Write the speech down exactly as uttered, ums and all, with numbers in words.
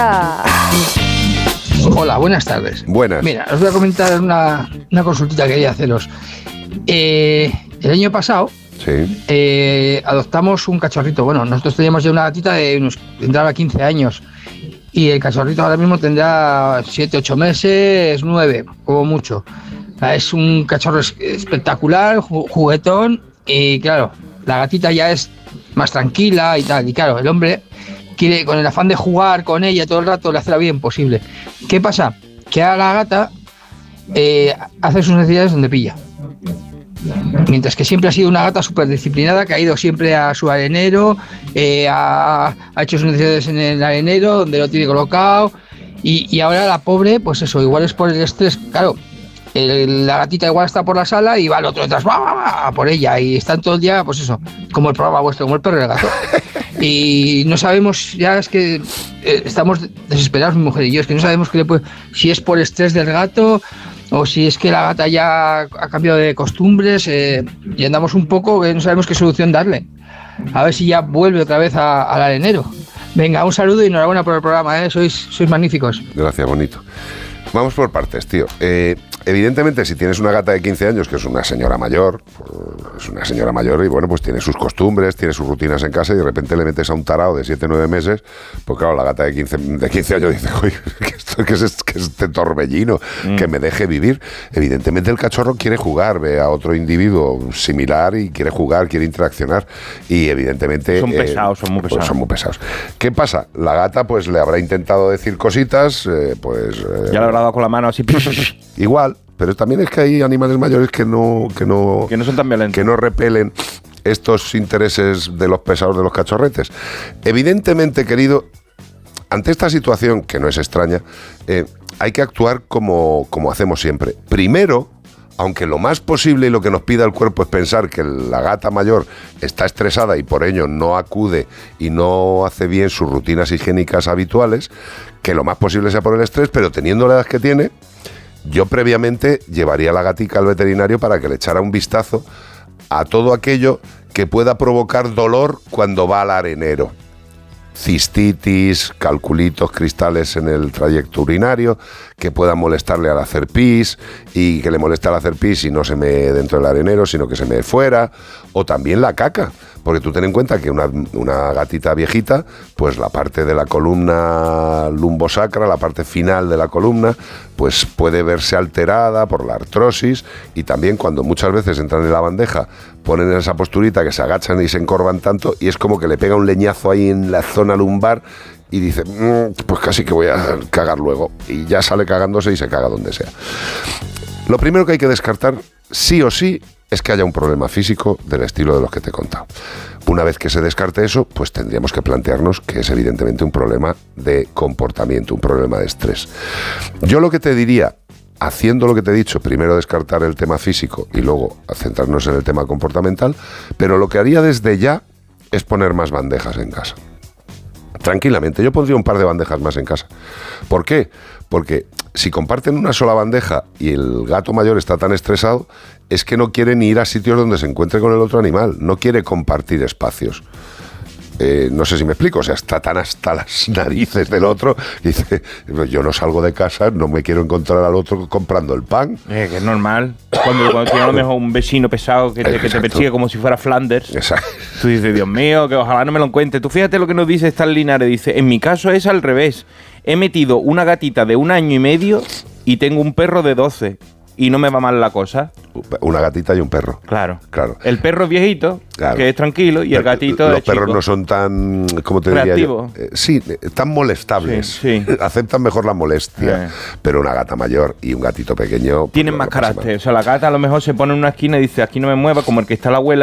Hola, buenas tardes. Buenas. Mira, os voy a comentar una, una consultita que quería haceros. Eh, el año pasado Sí. eh, adoptamos un cachorrito. Bueno, nosotros teníamos ya una gatita de unos, tendrá quince años. Y el cachorrito ahora mismo tendrá siete, ocho meses, nueve, como mucho. Es un cachorro espectacular, juguetón, y claro, la gatita ya es más tranquila y tal. Y claro, el hombre quiere, con el afán de jugar con ella todo el rato, le hace la vida imposible. ¿Qué pasa? Que a la gata eh, hace sus necesidades donde pilla. Mientras que siempre ha sido una gata súper disciplinada, que ha ido siempre a su arenero, eh, ha, ha hecho sus necesidades en el arenero, donde lo tiene colocado, y, y ahora la pobre, pues eso, igual es por el estrés, claro, el, la gatita igual está por la sala y va el otro detrás, va, va, va, a por ella, y están todo el día, pues eso, como el programa vuestro, como el perro y el gato. Y no sabemos, ya es que eh, estamos desesperados, mi mujer y yo, es que no sabemos qué le puede, si es por el estrés del gato, o si es que la gata ya ha cambiado de costumbres, eh, y andamos un poco, eh, no sabemos qué solución darle. A ver si ya vuelve otra vez a, al arenero. Venga, un saludo y enhorabuena por el programa, ¿eh? Sois, sois magníficos. Gracias, bonito. Vamos por partes, tío. Eh, evidentemente, si tienes una gata de quince años, que es una señora mayor, pues es una señora mayor y bueno, pues tiene sus costumbres, tiene sus rutinas en casa y de repente le metes a un tarao de siete, nueve meses, pues claro, la gata de quince, de quince años dice, oye, que, esto, que, es, que es este torbellino, mm. que me deje vivir. Evidentemente el cachorro quiere jugar, ve a otro individuo similar y quiere jugar, quiere interaccionar y evidentemente... Son pesados, eh, son muy pesados. Pues son muy pesados. ¿Qué pasa? La gata pues le habrá intentado decir cositas, eh, pues... Eh, ya le habrá dado con la mano así... Igual, pero también es que hay animales mayores que no que no que no son tan violentos, que no repelen estos intereses de los pesados de los cachorretes. Evidentemente, querido, ante esta situación que no es extraña, eh, hay que actuar como, como hacemos siempre. Primero, aunque lo más posible y lo que nos pida el cuerpo es pensar que la gata mayor está estresada y por ello no acude y no hace bien sus rutinas higiénicas habituales, que lo más posible sea por el estrés, pero teniendo la edad que tiene, yo previamente llevaría a la gatica al veterinario para que le echara un vistazo a todo aquello que pueda provocar dolor cuando va al arenero. Cistitis, calculitos, cristales en el trayecto urinario, que puedan molestarle al hacer pis y que le moleste al hacer pis y no se mee dentro del arenero, sino que se mee fuera, o también la caca. Porque tú ten en cuenta que una, una gatita viejita, pues la parte de la columna lumbosacra, la parte final de la columna, pues puede verse alterada por la artrosis y también cuando muchas veces entran en la bandeja, ponen en esa posturita que se agachan y se encorvan tanto y es como que le pega un leñazo ahí en la zona lumbar y dice, mmm, pues casi que voy a cagar luego. Y ya sale cagándose y se caga donde sea. Lo primero que hay que descartar, sí o sí, es que haya un problema físico del estilo de los que te he contado. Una vez que se descarte eso, pues tendríamos que plantearnos que es evidentemente un problema de comportamiento, un problema de estrés. Yo lo que te diría, haciendo lo que te he dicho, primero descartar el tema físico y luego centrarnos en el tema comportamental, pero lo que haría desde ya es poner más bandejas en casa. Tranquilamente, yo pondría un par de bandejas más en casa. ¿Por qué? Porque si comparten una sola bandeja y el gato mayor está tan estresado, es que no quiere ni ir a sitios donde se encuentre con el otro animal, no quiere compartir espacios. Eh, no sé si me explico, o sea, está tan hasta las narices del otro, y dice, yo no salgo de casa, no me quiero encontrar al otro comprando el pan. Eh, que es normal. Cuando, cuando tienes a lo mejor un vecino pesado que te, que te persigue como si fuera Flanders, exacto. Tú dices, Dios mío, que ojalá no me lo encuentre. Tú fíjate lo que nos dice Stan Linares, dice, en mi caso es al revés. He metido una gatita de un año y medio y tengo un perro de doce. Y no me va mal la cosa. Una gatita y un perro. Claro. Claro. El perro es viejito, claro, que es tranquilo, y pero el gatito los es chico. Los perros no son tan, ¿cómo te diría yo? Eh, sí, tan molestables. Sí, sí. Aceptan mejor la molestia. Sí. Pero una gata mayor y un gatito pequeño... Tienen pues, más carácter. O sea, la gata a lo mejor se pone en una esquina y dice, aquí no me mueva, como el que está la abuela